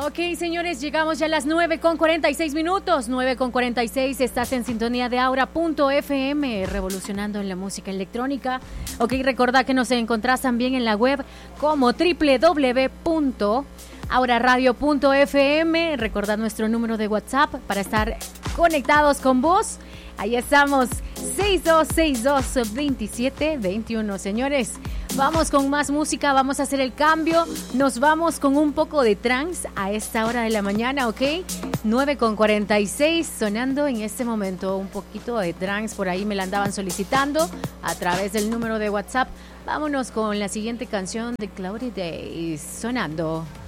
Ok, señores, llegamos ya a las 9:46. 9:46, estás en sintonía de Aura.fm, revolucionando en la música electrónica. Ok, recordá que nos encontrás también en la web como www.auraradio.fm. Recordá nuestro número de WhatsApp para estar conectados con vos. Ahí estamos, 6262-2721. Señores, vamos con más música, vamos a hacer el cambio. Nos vamos con un poco de trance a esta hora de la mañana, ¿ok? 9:46, sonando en este momento un poquito de trance. Por ahí me la andaban solicitando a través del número de WhatsApp. Vámonos con la siguiente canción de Cloudy Days, sonando.